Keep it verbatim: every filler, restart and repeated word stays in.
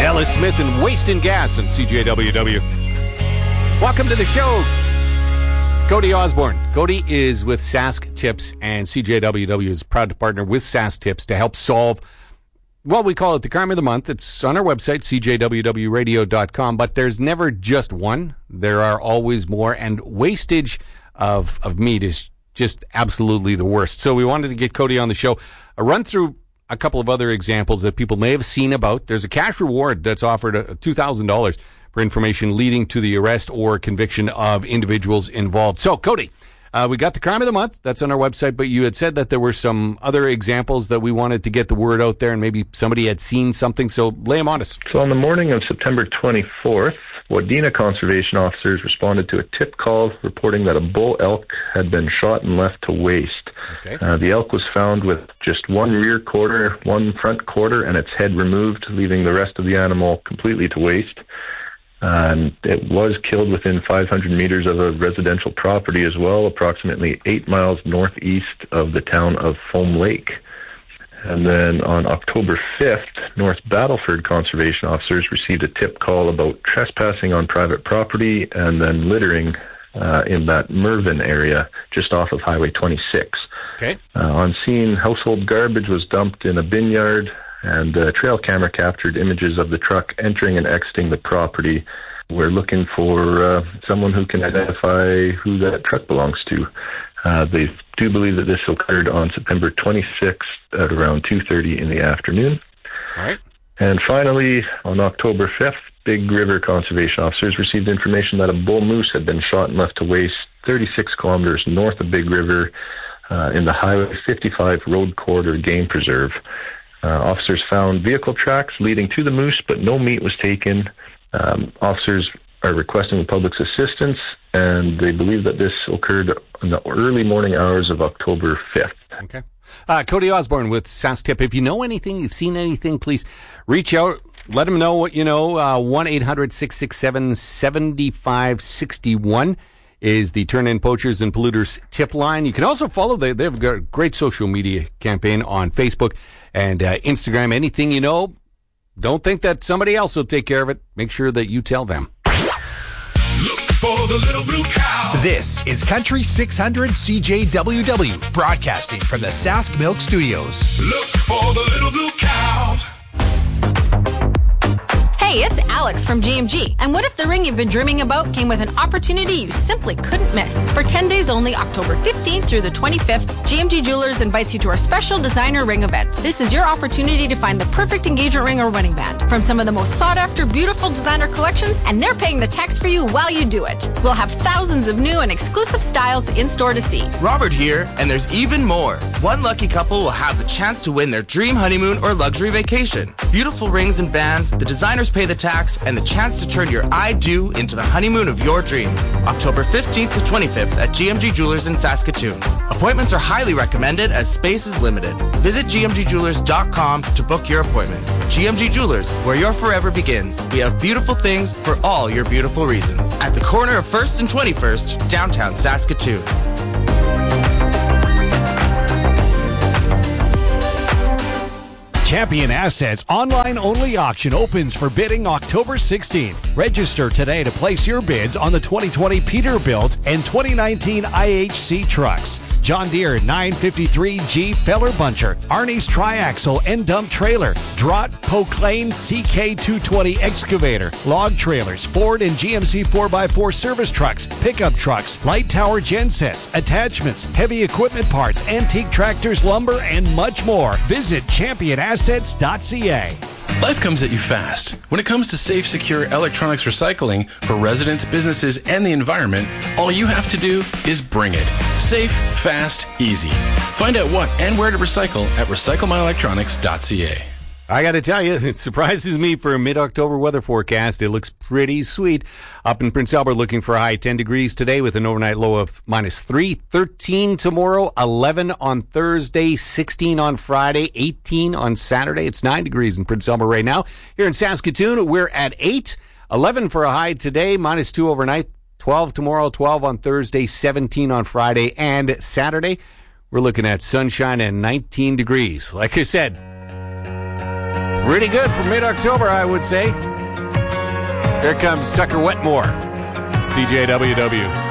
Ellis Smith and Wasting Gas and C J W W. Welcome to the show. Cody Osborne. Cody is with Sask Tips, and C J W W is proud to partner with Sask Tips to help solve, well, we call it the crime of the month. It's on our website, c j w w radio dot com, but there's never just one. There are always more, and wastage of, of meat is just absolutely the worst. So we wanted to get Cody on the show, a run through a couple of other examples that people may have seen about. There's a cash reward that's offered, uh, two thousand dollars for information leading to the arrest or conviction of individuals involved. So, Cody, uh, we got the crime of the month. That's on our website, but you had said that there were some other examples that we wanted to get the word out there, and maybe somebody had seen something, so lay them on us. So on the morning of September twenty-fourth, Wadena conservation officers responded to a tip call reporting that a bull elk had been shot and left to waste. Okay. Uh, the elk was found with just one rear quarter, one front quarter, and its head removed, leaving the rest of the animal completely to waste. And it was killed within five hundred meters of a residential property as well, approximately eight miles northeast of the town of Foam Lake. And then on October fifth, North Battleford conservation officers received a tip call about trespassing on private property and then littering uh, in that Mervyn area just off of Highway twenty-six. Okay. Uh, on scene, household garbage was dumped in a bin yard, and a trail camera captured images of the truck entering and exiting the property. We're looking for uh, someone who can identify who that truck belongs to. Uh, they do believe that this occurred on September twenty-sixth at around two thirty in the afternoon. All right. And finally, on October fifth, Big River conservation officers received information that a bull moose had been shot and left to waste thirty-six kilometers north of Big River uh, in the Highway fifty-five Road Corridor Game Preserve. Uh, officers found vehicle tracks leading to the moose, but no meat was taken. Um, officers are requesting the public's assistance, and they believe that this occurred in the early morning hours of October fifth. Okay. Uh, Cody Osborne with Sask Tip. If you know anything, you've seen anything, please reach out. Let them know what you know. Uh, one eight hundred six six seven seven five six one is the Turn-In Poachers and Polluters tip line. You can also follow, they, they've got a great social media campaign on Facebook and uh, Instagram. Anything you know, don't think that somebody else will take care of it. Make sure that you tell them. Look for the little blue cow. This is Country six hundred C J W W, broadcasting from the Sask Milk Studios. Look for the little blue cow. Hey, it's Alex from G M G. And what if the ring you've been dreaming about came with an opportunity you simply couldn't miss? For ten days only, October fifteenth through the twenty-fifth, G M G Jewelers invites you to our special designer ring event. This is your opportunity to find the perfect engagement ring or wedding band from some of the most sought-after, beautiful designer collections, and they're paying the tax for you while you do it. We'll have thousands of new and exclusive styles in store to see. Robert here, and there's even more. One lucky couple will have the chance to win their dream honeymoon or luxury vacation. Beautiful rings and bands, the designers pay the tax, and the chance to turn your I do into the honeymoon of your dreams. October fifteenth to twenty-fifth at G M G Jewelers in Saskatoon. Appointments are highly recommended as space is limited. Visit g m g jewelers dot com to book your appointment. G M G Jewelers, where your forever begins. We have beautiful things for all your beautiful reasons. At the corner of first and twenty-first, downtown Saskatoon. Champion Assets online-only auction opens for bidding October sixteenth. Register today to place your bids on the twenty twenty Peterbilt and twenty nineteen I H C trucks. John Deere nine fifty-three G Feller Buncher, Arnie's Triaxle and Dump Trailer, Drott Proclane C K two twenty Excavator, Log Trailers, Ford and G M C four by four service trucks, pickup trucks, light tower gensets, attachments, heavy equipment parts, antique tractors, lumber, and much more. Visit champion assets dot c a. Life comes at you fast. When it comes to safe, secure electronics recycling for residents, businesses, and the environment, all you have to do is bring it. Safe, fast, easy. Find out what and where to recycle at recycle my electronics dot c a. I got to tell you, it surprises me for a mid-October weather forecast. It looks pretty sweet. Up in Prince Albert, looking for a high ten degrees today with an overnight low of minus three, thirteen tomorrow, eleven on Thursday, sixteen on Friday, eighteen on Saturday. It's nine degrees in Prince Albert right now. Here in Saskatoon, we're at eight, eleven for a high today, minus two overnight, twelve tomorrow, twelve on Thursday, seventeen on Friday, and Saturday. We're looking at sunshine and nineteen degrees. Like I said, Pretty good for mid-October, I would say. Here comes Tucker Wetmore, C J W W.